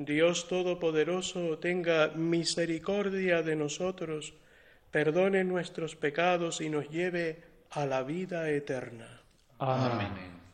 Dios Todopoderoso, tenga misericordia de nosotros, perdone nuestros pecados y nos lleve a la vida eterna. Amén.